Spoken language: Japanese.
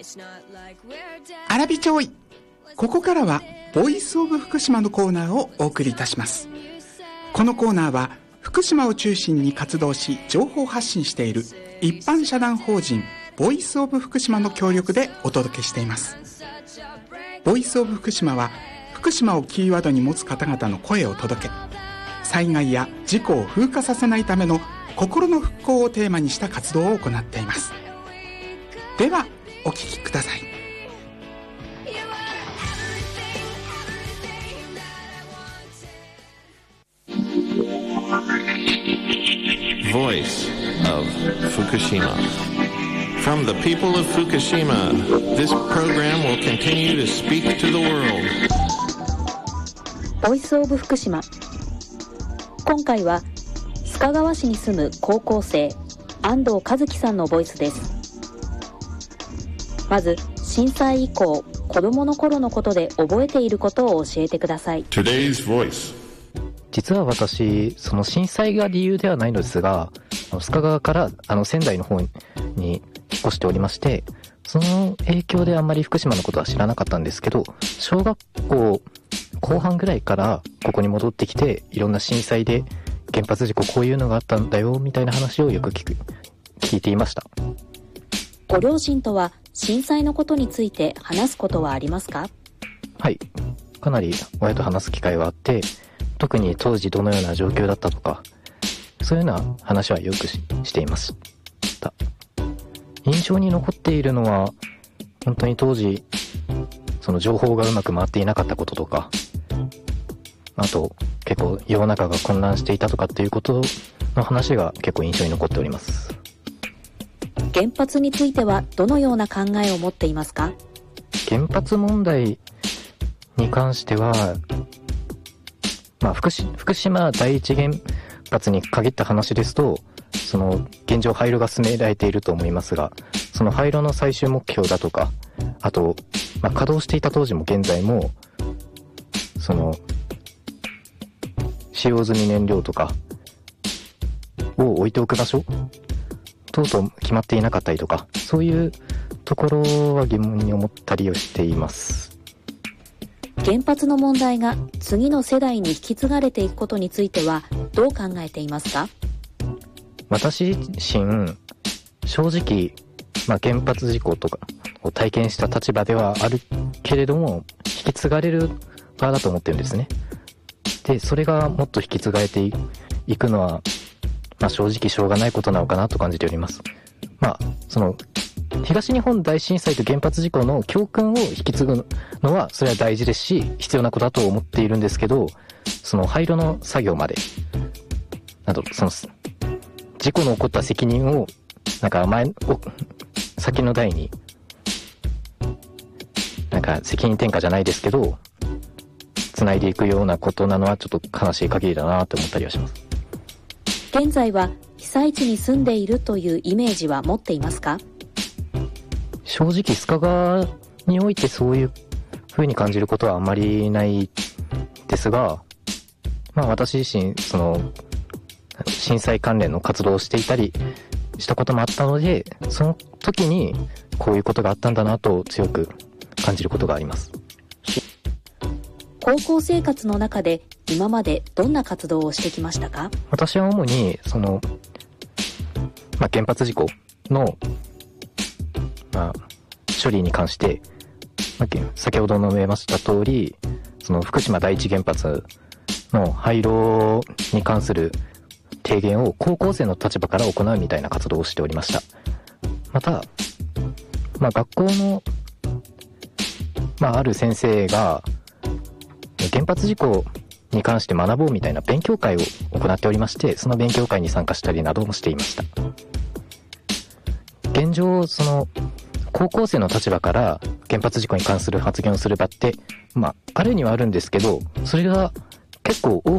アラビちょい。ここからはボイスオブ福島のコーナーをお送りいたします。このコーナーは福島を中心に活動し情報発信している一般社団法人ボイスオブ福島の協力でお届けしています。ボイスオブ福島は福島をキーワードに持つ方々の声を届け、災害や事故を風化させないための心の復興をテーマにした活動を行っています。ではお聞きください。 Voice of Fukushima. From the people of Fukushima, this program will continue to speak to the world. ボイスオブ福島。今回は須賀川市に住む高校生安藤和樹さんのボイスです。まず震災以降、子どもの頃のことで覚えていることを教えてください。 Today's Voice。 実は私、その震災が理由ではないのですが、須賀川から仙台の方に引っ越しておりまして、その影響であんまり福島のことは知らなかったんですけど、小学校後半ぐらいからここに戻ってきて、いろんな震災で原発事故こういうのがあったんだよみたいな話をよく聞いていました。 ご両親とは震災のことについて話すことはありますか？ はい、かなり親と話す機会はあって、特に当時どのような状況だったとか、そういうような話はよくしていました。印象に残っているのは、本当に当時その情報がうまく回っていなかったこととか、あと結構世の中が混乱していたとかっていうことの話が結構印象に残っております。 原発についてはどのような考えを持っていますか？ 原発問題に関しては、福島第一原発に限った話ですと、その現状廃炉が進められていると思いますが、その廃炉の最終目標だとか、あと、稼働していた当時も現在も、その使用済み燃料とかを置いておく場所等々決まっていなかったりとか、そういうところは疑問に思ったりをしています。 原発の問題が次の世代に引き継がれていくことについてはどう考えていますか？ 私自身、正直、原発事故とかを体験した立場ではあるけれども、引き継がれる側だと思ってるんですね。で、それがもっと引き継がれていくのは、正直しょうがないことなのかなと感じております。その東日本大震災と原発事故の教訓を引き継ぐのはそれは大事ですし、必要なことだと思っているんですけど、その廃炉の作業まで、その事故の起こった責任を先の代に責任転嫁じゃないですけど繋いでいくようなことなのはちょっと悲しい限りだなと思ったりはします。 現在は被災地に住んでいるというイメージは持っていますか？ 正直須賀川においてそういう風に感じることはあまりないですが、私自身その震災関連の活動をしていたりしたこともあったので、その時にこういうことがあったんだなと強く感じることがあります。 高校生活の中で今までどんな活動をしてきましたか？ 私は主にその、原発事故の処理に関して、先ほど述べました通り、その福島第一原発の廃炉に関する提言を高校生の立場から行うみたいな活動をしておりました。また、学校の、ある先生が原発事故に関して学ぼうみたいな勉強会を行っておりまして、その勉強会に参加したりなどもしていました。現状、その高校生の立場から原発事故に関する発言をする場って、あるにはあるんですけど、それが結構多